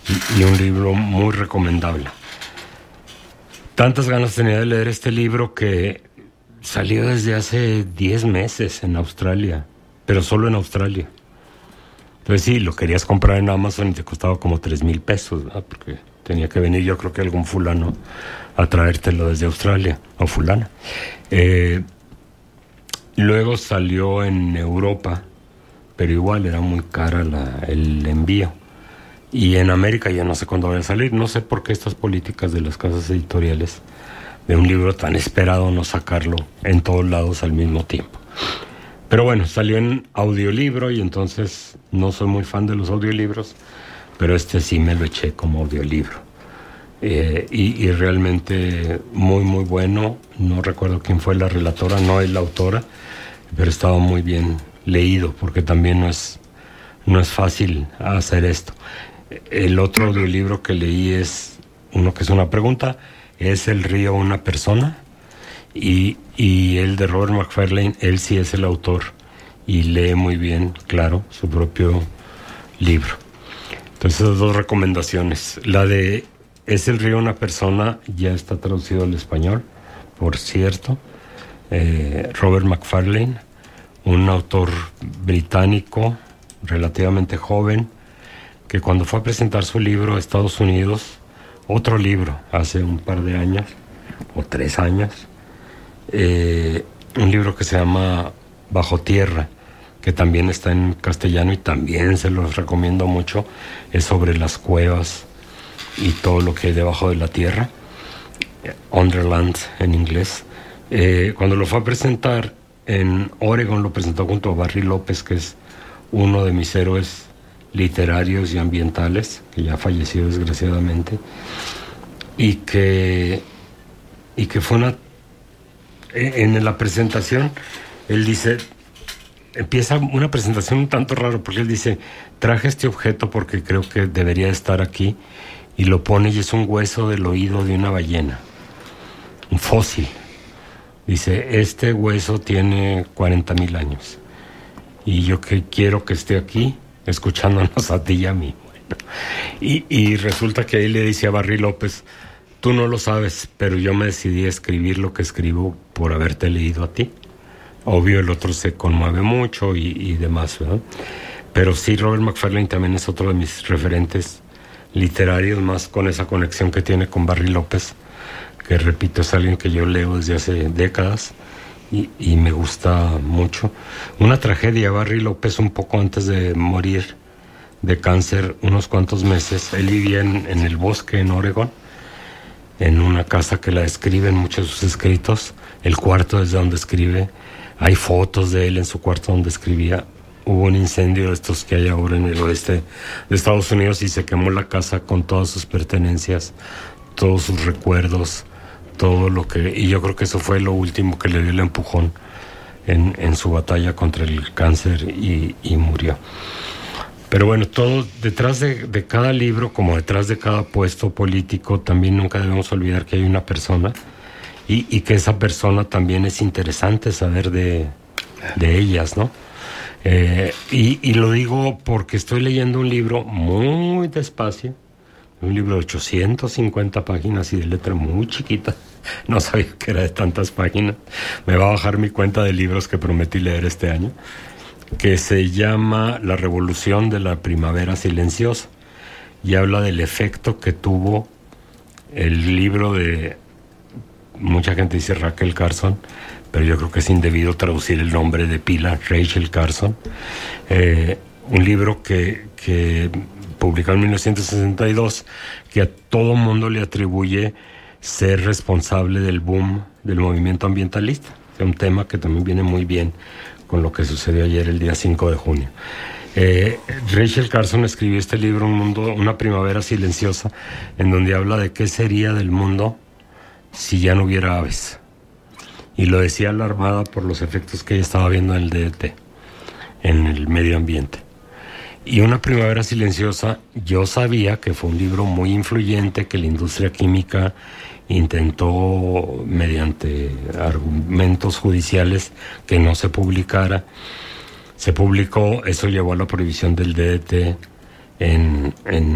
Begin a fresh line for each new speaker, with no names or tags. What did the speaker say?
y un libro muy recomendable. Tantas ganas tenía de leer este libro que salió desde hace 10 meses en Australia, pero solo en Australia. Entonces sí, lo querías comprar en Amazon y te costaba como 3,000 pesos, ¿verdad? Porque tenía que venir, yo creo que algún fulano a traértelo desde Australia, o fulana. Luego salió en Europa, pero igual era muy cara el envío. Y en América ya no sé cuándo vaya a salir. No sé por qué estas políticas de las casas editoriales de un libro tan esperado no sacarlo en todos lados al mismo tiempo. Pero bueno, salió en audiolibro y entonces no soy muy fan de los audiolibros, pero este sí me lo eché como audiolibro. Y realmente muy, muy bueno. No recuerdo quién fue la relatora, no es la autora, pero estaba muy bien leído, porque también no es fácil hacer esto. El otro audiolibro que leí es uno que es una pregunta, ¿es el río una persona? Y el de Robert Macfarlane, él sí es el autor y lee muy bien, claro, su propio libro. Entonces, esas dos recomendaciones. La de ¿es el río una persona? Ya está traducido al español, por cierto. Robert Macfarlane, un autor británico relativamente joven, que cuando fue a presentar su libro a Estados Unidos, otro libro, hace un par de años, o 3 años, un libro que se llama Bajo Tierra, que también está en castellano y también se los recomiendo mucho, es sobre las cuevas y todo lo que hay debajo de la tierra, Underland en inglés. Cuando lo fue a presentar en Oregon, lo presentó junto a Barry López, que es uno de mis héroes literarios y ambientales, que ya falleció desgraciadamente, y que fue en la presentación, él dice, empieza una presentación un tanto raro, porque él dice, traje este objeto porque creo que debería estar aquí, y lo pone y es un hueso del oído de una ballena, un fósil. Dice, este hueso tiene 40,000 años, y yo que quiero que esté aquí, escuchándonos a ti y a mí. Bueno, y resulta que ahí le dice a Barry López, tú no lo sabes, pero yo me decidí a escribir lo que escribo por haberte leído a ti. Obvio, el otro se conmueve mucho y demás, ¿verdad? Pero sí, Robert Macfarlane también es otro de mis referentes literarios, más con esa conexión que tiene con Barry López, que repito, es alguien que yo leo desde hace décadas y me gusta mucho. Una tragedia, Barry López, un poco antes de morir de cáncer, unos cuantos meses, él vivía en el bosque en Oregón, en una casa que la describe en muchos de sus escritos. El cuarto desde donde escribe, hay fotos de él en su cuarto donde escribía. Hubo un incendio de estos que hay ahora en el oeste de Estados Unidos y se quemó la casa con todas sus pertenencias, todos sus recuerdos, todo lo que... Y yo creo que eso fue lo último que le dio el empujón en su batalla contra el cáncer y murió. Pero bueno, todo detrás de cada libro, como detrás de cada puesto político, también nunca debemos olvidar que hay una persona y que esa persona también es interesante saber de ellas, ¿no? Y lo digo porque estoy leyendo un libro muy despacio, un libro de 850 páginas y de letra muy chiquita. No sabía que era de tantas páginas. Me va a bajar mi cuenta de libros que prometí leer este año, que se llama La Revolución de la Primavera Silenciosa, y habla del efecto que tuvo el libro de, mucha gente dice Rachel Carson, pero yo creo que es indebido traducir el nombre de pila, Rachel Carson, un libro que publicado en 1962, que a todo mundo le atribuye ser responsable del boom del movimiento ambientalista. Es un tema que también viene muy bien con lo que sucedió ayer, el día 5 de junio. Rachel Carson escribió este libro, Una Primavera Silenciosa, en donde habla de qué sería del mundo si ya no hubiera aves. Y lo decía alarmada por los efectos que ella estaba viendo en el DDT, en el medio ambiente. Y Una Primavera Silenciosa, yo sabía que fue un libro muy influyente, que la industria química intentó, mediante argumentos judiciales, que no se publicara. Se publicó, eso llevó a la prohibición del DDT en